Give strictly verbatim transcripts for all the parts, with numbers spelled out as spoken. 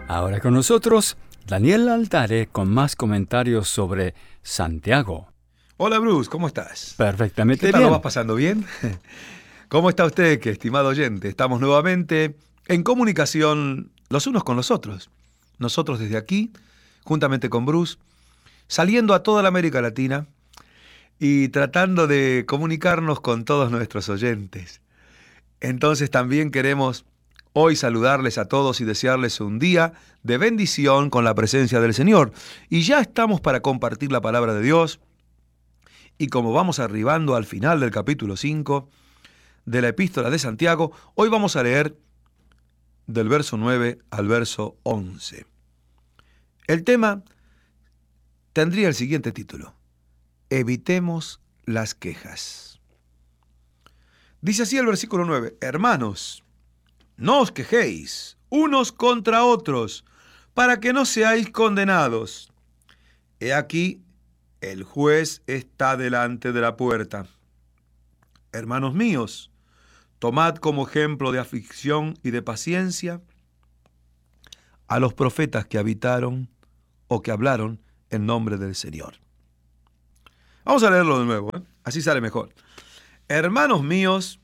Ahora con nosotros, Daniel Altare con más comentarios sobre Santiago. Hola Bruce, ¿cómo estás? Perfectamente ¿Qué tal? bien. ¿Lo vas pasando bien? ¿Cómo está usted, que estimado oyente? Estamos nuevamente en comunicación los unos con los otros. Nosotros desde aquí, juntamente con Bruce, saliendo a toda la América Latina y tratando de comunicarnos con todos nuestros oyentes. Entonces también queremos hoy saludarles a todos y desearles un día de bendición con la presencia del Señor. Y ya estamos para compartir la palabra de Dios. Y como vamos arribando al final del capítulo cinco de la Epístola de Santiago, hoy vamos a leer del verso nueve al verso once. El tema tendría el siguiente título: Evitemos las quejas. Dice así el versículo nueve: Hermanos, no os quejéis unos contra otros, para que no seáis condenados. He aquí, el juez está delante de la puerta. Hermanos míos, tomad como ejemplo de aflicción y de paciencia a los profetas que habitaron o que hablaron en nombre del Señor. Vamos a leerlo de nuevo, ¿eh? Así sale mejor. Hermanos míos,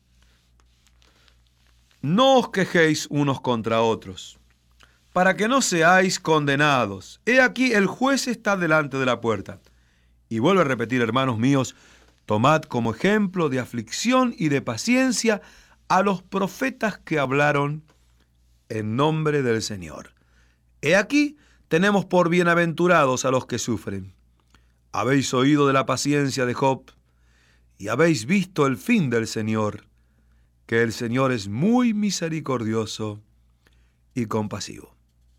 no os quejéis unos contra otros, para que no seáis condenados. He aquí, el juez está delante de la puerta. Y vuelvo a repetir, hermanos míos, tomad como ejemplo de aflicción y de paciencia a los profetas que hablaron en nombre del Señor. He aquí, tenemos por bienaventurados a los que sufren. Habéis oído de la paciencia de Job y habéis visto el fin del Señor, que el Señor es muy misericordioso y compasivo.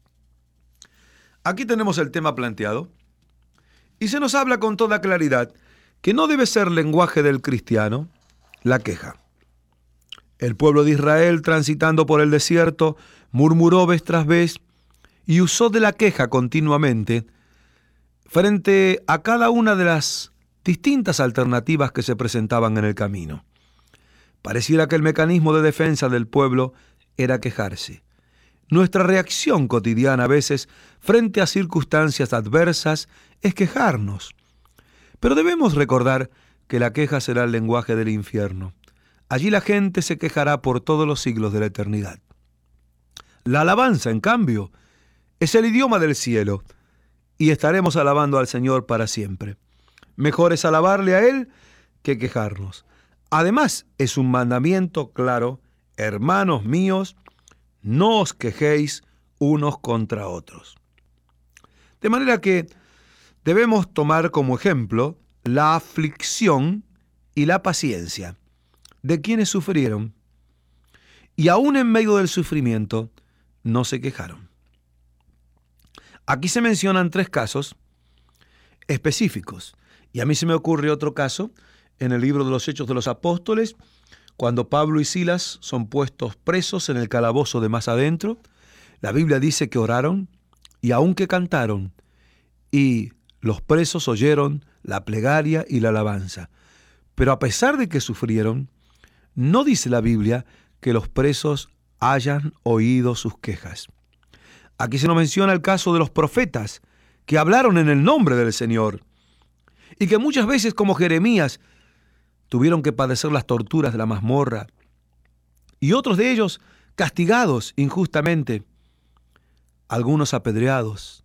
Aquí tenemos el tema planteado y se nos habla con toda claridad que no debe ser lenguaje del cristiano la queja. El pueblo de Israel, transitando por el desierto, murmuró vez tras vez y usó de la queja continuamente frente a cada una de las distintas alternativas que se presentaban en el camino. Pareciera que el mecanismo de defensa del pueblo era quejarse. Nuestra reacción cotidiana a veces frente a circunstancias adversas es quejarnos. Pero debemos recordar que la queja será el lenguaje del infierno. Allí la gente se quejará por todos los siglos de la eternidad. La alabanza, en cambio, es el idioma del cielo y estaremos alabando al Señor para siempre. Mejor es alabarle a Él que quejarnos. Además, es un mandamiento claro: hermanos míos, no os quejéis unos contra otros. De manera que debemos tomar como ejemplo la aflicción y la paciencia de quienes sufrieron y aún en medio del sufrimiento no se quejaron. Aquí se mencionan tres casos específicos y a mí se me ocurre otro caso en el libro de los Hechos de los Apóstoles, cuando Pablo y Silas son puestos presos en el calabozo de más adentro. La Biblia dice que oraron y aun que cantaron, y los presos oyeron la plegaria y la alabanza. Pero a pesar de que sufrieron, no dice la Biblia que los presos hayan oído sus quejas. Aquí se nos menciona el caso de los profetas que hablaron en el nombre del Señor y que muchas veces, como Jeremías, tuvieron que padecer las torturas de la mazmorra, y otros de ellos castigados injustamente, algunos apedreados,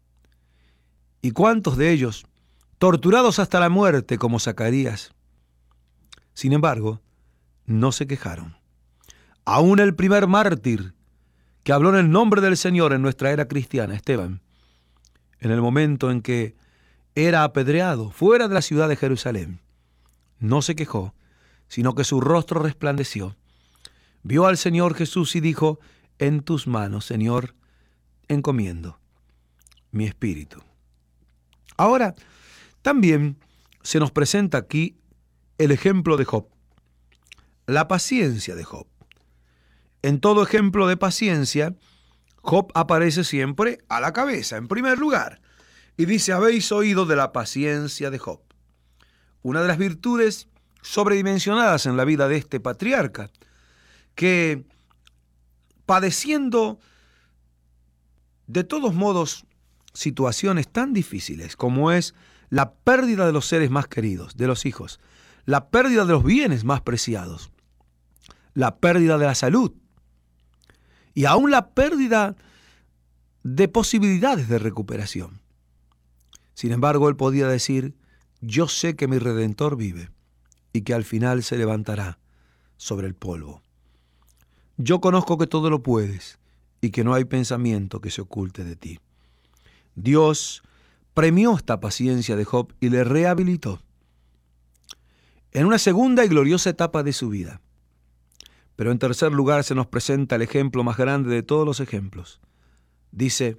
y cuántos de ellos torturados hasta la muerte como Zacarías. Sin embargo, no se quejaron. Aún el primer mártir que habló en el nombre del Señor en nuestra era cristiana, Esteban, en el momento en que era apedreado fuera de la ciudad de Jerusalén, no se quejó, sino que su rostro resplandeció. Vio al Señor Jesús y dijo: en tus manos, Señor, encomiendo mi espíritu. Ahora, también se nos presenta aquí el ejemplo de Job, la paciencia de Job. En todo ejemplo de paciencia, Job aparece siempre a la cabeza, en primer lugar, y dice: habéis oído de la paciencia de Job. Una de las virtudes sobredimensionadas en la vida de este patriarca, que padeciendo De todos modos, situaciones tan difíciles como es la pérdida de los seres más queridos, de los hijos, la pérdida de los bienes más preciados, la pérdida de la salud y aún la pérdida de posibilidades de recuperación. Sin embargo, él podía decir: yo sé que mi Redentor vive y que al final se levantará sobre el polvo. Yo conozco que todo lo puedes y que no hay pensamiento que se oculte de ti. Dios premió esta paciencia de Job y le rehabilitó en una segunda y gloriosa etapa de su vida. Pero en tercer lugar se nos presenta el ejemplo más grande de todos los ejemplos. Dice: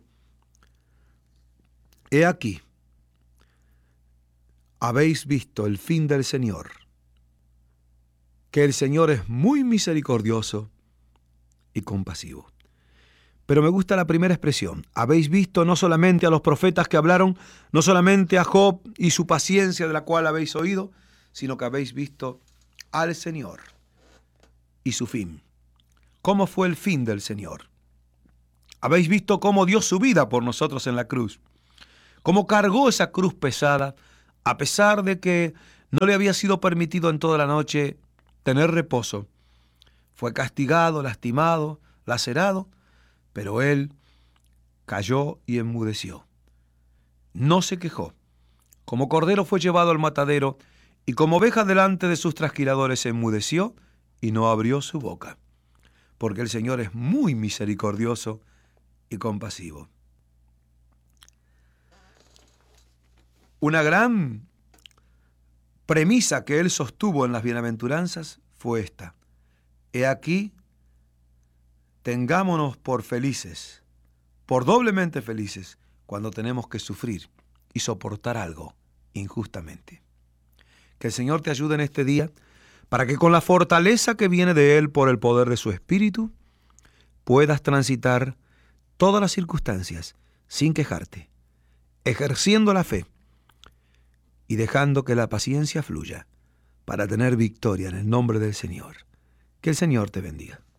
he aquí, habéis visto el fin del Señor, que el Señor es muy misericordioso y compasivo. Pero me gusta la primera expresión. Habéis visto no solamente a los profetas que hablaron, no solamente a Job y su paciencia de la cual habéis oído, sino que habéis visto al Señor y su fin. ¿Cómo fue el fin del Señor? Habéis visto cómo dio su vida por nosotros en la cruz, cómo cargó esa cruz pesada, a pesar de que no le había sido permitido en toda la noche tener reposo. Fue castigado, lastimado, lacerado, pero él cayó y enmudeció. No se quejó. Como cordero fue llevado al matadero, y como oveja delante de sus trasquiladores se enmudeció y no abrió su boca, porque el Señor es muy misericordioso y compasivo. Una gran premisa que él sostuvo en las bienaventuranzas fue esta: he aquí, tengámonos por felices, por doblemente felices, cuando tenemos que sufrir y soportar algo injustamente. Que el Señor te ayude en este día para que con la fortaleza que viene de Él por el poder de su Espíritu, puedas transitar todas las circunstancias sin quejarte, ejerciendo la fe y dejando que la paciencia fluya para tener victoria en el nombre del Señor. Que el Señor te bendiga.